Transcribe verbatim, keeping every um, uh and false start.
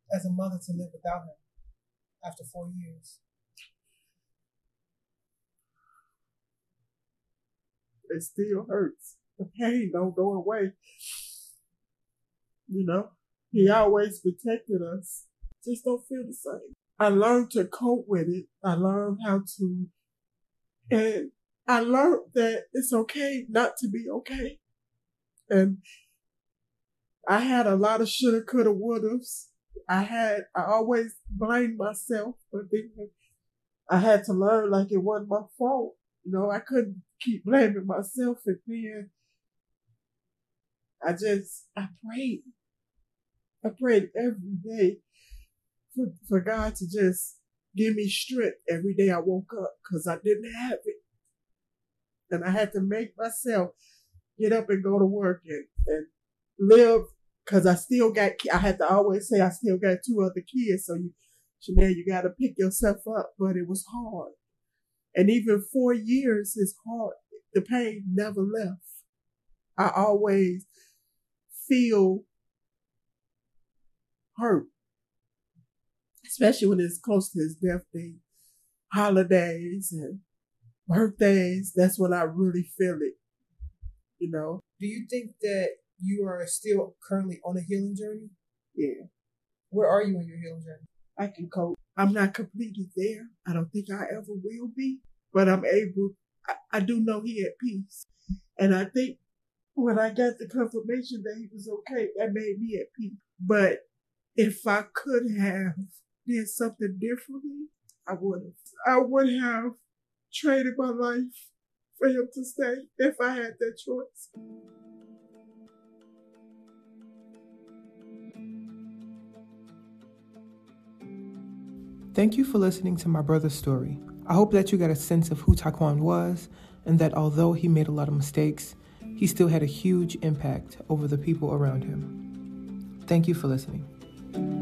as a mother to live without him after four years? It still hurts. The pain don't go away. You know, he always protected us. Just don't feel the same. I learned to cope with it. I learned how to, and I learned that it's okay not to be okay. And I had a lot of shoulda, coulda, wouldas. I had, I always blamed myself, but then I had to learn like it wasn't my fault. You know, I couldn't keep blaming myself, and then I just, I prayed. I prayed every day for, for God to just give me strength every day I woke up, because I didn't have it. And I had to make myself get up and go to work and, and live, because I still got, I had to always say I still got two other kids. So you, Chanel, you got to pick yourself up. But it was hard. And even four years is hard. The pain never left. I always feel hurt, especially when it's close to his death day, holidays and birthdays. That's when I really feel it, you know. Do you think that you are still currently on a healing journey? Yeah. Where are you on your healing journey? I can cope. I'm not completely there. I don't think I ever will be, but I'm able. I, I do know he at peace. And I think when I got the confirmation that he was okay, that made me at peace. But if I could have did something differently, I would have. I would have traded my life for him to stay if I had that choice. Thank you for listening to my brother's story. I hope that you got a sense of who Taquan was, and that although he made a lot of mistakes, he still had a huge impact over the people around him. Thank you for listening.